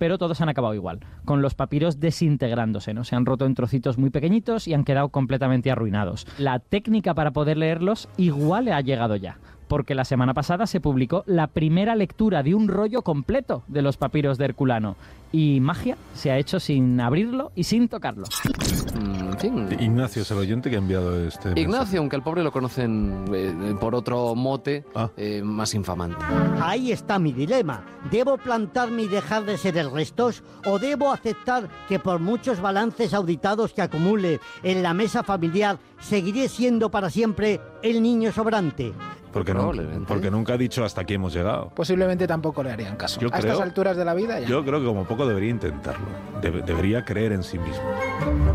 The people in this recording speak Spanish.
pero todos han acabado igual, con los papiros desintegrándose, ¿no? Se han roto en trocitos muy pequeñitos y han quedado completamente arruinados. La técnica para poder leerlos igual ha llegado ya, porque la semana pasada se publicó la primera lectura de un rollo completo de los papiros de Herculano. Y magia se ha hecho sin abrirlo y sin tocarlo. En fin. Ignacio es el oyente que ha enviado este mensaje. Ignacio, aunque al pobre lo conocen por otro mote más infamante. Ahí está mi dilema. ¿Debo plantarme y dejar de ser el Restos? ¿O debo aceptar que por muchos balances auditados que acumule en la mesa familiar, seguiré siendo para siempre el niño sobrante? Porque nunca ha dicho hasta aquí hemos llegado. Posiblemente tampoco le harían caso. A estas alturas de la vida ya. Yo creo que como poco debería intentarlo. Debería creer en sí mismo.